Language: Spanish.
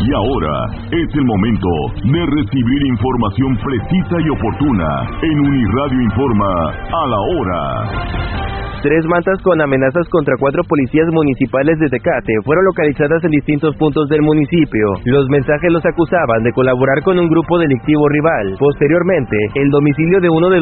Y ahora es el momento de recibir información precisa y oportuna en Uniradio Informa a la hora. 3 mantas con amenazas contra 4 policías municipales de Tecate fueron localizadas en distintos puntos del municipio. Los mensajes los acusaban de colaborar con un grupo delictivo rival. Posteriormente, el domicilio de uno de